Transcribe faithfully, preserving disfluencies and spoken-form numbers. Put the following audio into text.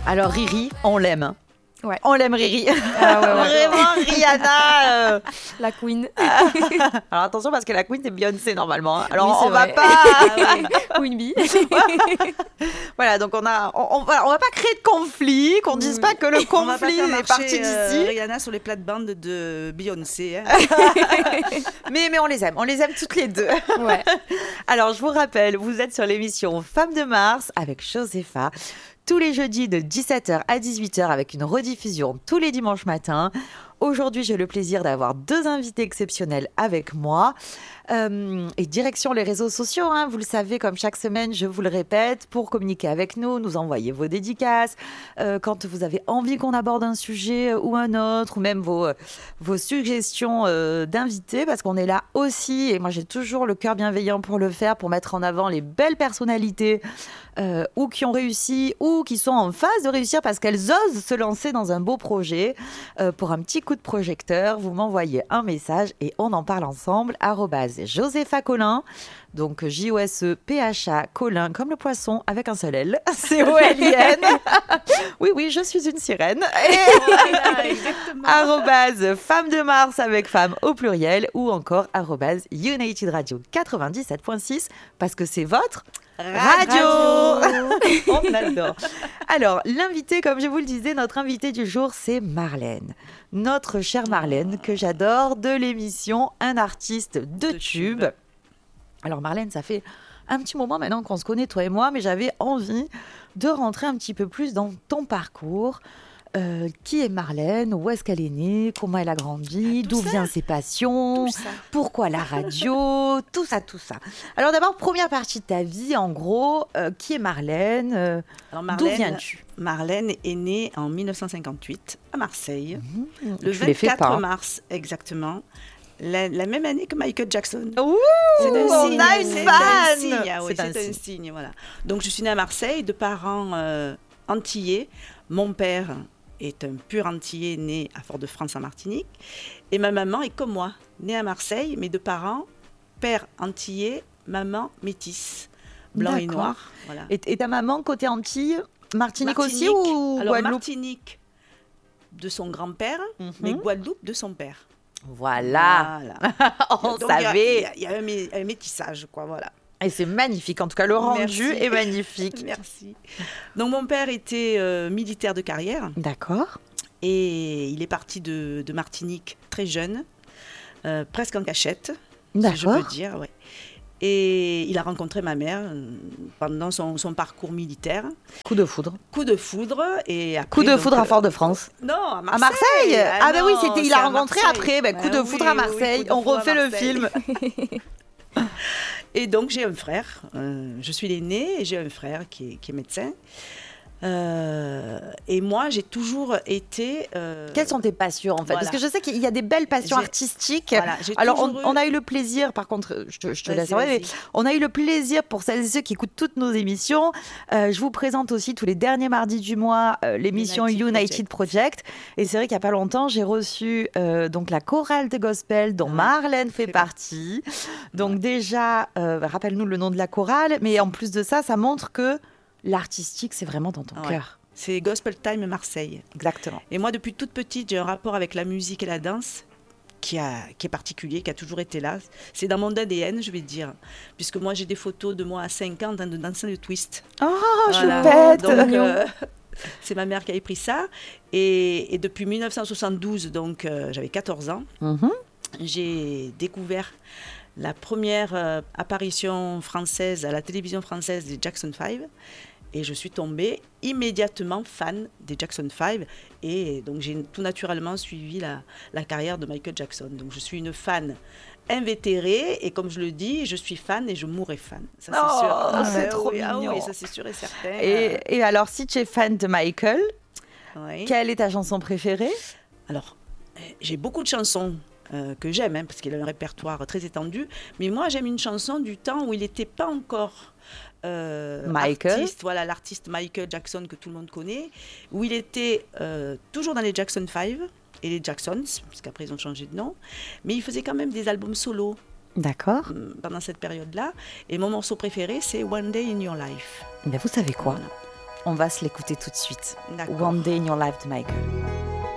Alors Riri, on l'aime. Hein. Ouais. On l'aime Riri. Ah ouais, ouais. Vraiment Rihanna. Euh... La queen. Alors attention parce que la queen c'est Beyoncé normalement. Hein. Alors oui, on vrai. va pas. Ah ouais. Queen Bee. Voilà, donc on a, on, on, va, on va pas créer de conflit, qu'on dise pas que le conflit est parti d'ici. Euh, Rihanna sur les plates-bandes de Beyoncé. Hein. mais, mais on les aime, on les aime toutes les deux. Ouais. Alors je vous rappelle, vous êtes sur l'émission Femmes de Mars avec Josépha. Tous les jeudis de dix-sept heures à dix-huit heures avec une rediffusion tous les dimanches matins. Aujourd'hui, j'ai le plaisir d'avoir deux invités exceptionnels avec moi. Euh, et direction les réseaux sociaux, hein, vous le savez, comme chaque semaine, je vous le répète, pour communiquer avec nous, nous envoyer vos dédicaces, euh, quand vous avez envie qu'on aborde un sujet ou un autre, ou même vos, vos suggestions euh, d'invités, parce qu'on est là aussi, et moi j'ai toujours le cœur bienveillant pour le faire, pour mettre en avant les belles personnalités, euh, ou qui ont réussi, ou qui sont en phase de réussir, parce qu'elles osent se lancer dans un beau projet. Euh, pour un petit coup de projecteur, vous m'envoyez un message, et on en parle ensemble, arrobase Josépha Collin, donc J O S E P H A Collin, comme le poisson avec un seul L, C O L I N. Oui, oui, je suis une sirène. Voilà, exactement. Arrobase Femme de Mars avec femme au pluriel, ou encore arrobase United Radio quatre-vingt-dix-sept point six, parce que c'est votre radio. radio. On adore. Alors, l'invité, comme je vous le disais, notre invité du jour, c'est Marlène. Notre chère Marlène, que j'adore, de l'émission Un artiste de, de tube. tube. Alors Marlène, ça fait un petit moment maintenant qu'on se connaît, toi et moi, mais j'avais envie de rentrer un petit peu plus dans ton parcours. Euh, qui est Marlène? Où est-ce qu'elle est née? Comment elle a grandi? D'où viennent ses passions? Pourquoi la radio? Tout ça, tout ça. Alors d'abord, première partie de ta vie, en gros, euh, qui est Marlène? euh, Alors Marlène, D'où viens-tu? Marlène est née en dix-neuf cent cinquante-huit à Marseille, mmh, le vingt-quatre mars exactement. La, la même année que Michael Jackson. Ouh, c'est un on signe, a une c'est fan. Un signe, ah oui, c'est, c'est un, un signe. signe, voilà. Donc je suis née à Marseille de parents euh, antillais. Mon père est un pur antillais né à Fort-de-France en Martinique, et ma maman est comme moi, née à Marseille, mais de parents père antillais, maman métisse, blanc D'accord. et noir. Voilà. Et, et ta maman côté Antilles, Martinique, Martinique aussi ou alors Guadeloupe? Martinique de son grand-père, mm-hmm. mais Guadeloupe de son père. Voilà, voilà. On donc, savait. Il y, y, y a un, un métissage, quoi, voilà. Et c'est magnifique, en tout cas le rendu Merci. est magnifique. Merci. Donc mon père était euh, militaire de carrière. D'accord. Et il est parti de, de Martinique très jeune, euh, presque en cachette, D'accord. si je peux dire, ouais. Et il a rencontré ma mère pendant son, son parcours militaire. Coup de foudre. Coup de foudre. Et après, coup de donc, foudre à Fort-de-France. Euh, non, à Marseille. À Marseille Ah, ah ben non, oui, c'était, il a rencontré après. Ben, coup ben de oui, foudre à Marseille. oui, oui, on refait le film. Et donc, j'ai un frère. Euh, je suis l'aînée et j'ai un frère qui est, qui est médecin. Euh, et moi, j'ai toujours été... Euh... Quelles sont tes passions, en fait? Voilà. Parce que je sais qu'il y a des belles passions j'ai... artistiques. Voilà, Alors, on, eu... on a eu le plaisir, par contre, je te, je te vas-y, laisse en parler, on a eu le plaisir, pour celles et ceux qui écoutent toutes nos émissions, euh, je vous présente aussi tous les derniers mardis du mois euh, l'émission United, United Project. Project. Et c'est vrai qu'il n'y a pas longtemps, j'ai reçu euh, donc la chorale de gospel dont ah, Marlène fait partie. partie. Donc ouais. déjà, euh, rappelle-nous le nom de la chorale, mais en plus de ça, ça montre que l'artistique, c'est vraiment dans ton ouais. cœur. C'est Gospel Time Marseille. Exactement. Et moi, depuis toute petite, j'ai un rapport avec la musique et la danse qui, a, qui est particulier, qui a toujours été là. C'est dans mon A D N, je vais dire. Puisque moi, j'ai des photos de moi à cinq ans en train de danser le twist. Oh, voilà. Choupette. Donc, euh, c'est ma mère qui a pris ça. Et, et depuis dix-neuf cent soixante-douze, donc euh, j'avais quatorze ans, mm-hmm. j'ai découvert la première euh, apparition française à la télévision française des Jackson five. Et je suis tombée immédiatement fan des Jackson five. Et donc, j'ai tout naturellement suivi la, la carrière de Michael Jackson. Donc, je suis une fan invétérée. Et comme je le dis, je suis fan et je mourrai fan. Ça, c'est oh, sûr. Ah, c'est trop oui, mignon. Ah oui, ça, c'est sûr et certain. Et, et alors, si tu es fan de Michael, oui. quelle est ta chanson préférée? Alors, j'ai beaucoup de chansons euh, que j'aime, hein, parce qu'il a un répertoire très étendu. Mais moi, j'aime une chanson du temps où il n'était pas encore... Euh, Michael. Artiste, voilà, l'artiste Michael Jackson que tout le monde connaît, où il était euh, toujours dans les Jackson five et les Jacksons, parce qu'après ils ont changé de nom, mais il faisait quand même des albums solo. D'accord. Pendant cette période-là. Et mon morceau préféré, c'est One Day in Your Life. Mais vous savez quoi? Voilà. On va se l'écouter tout de suite. D'accord. One Day in Your Life de Michael.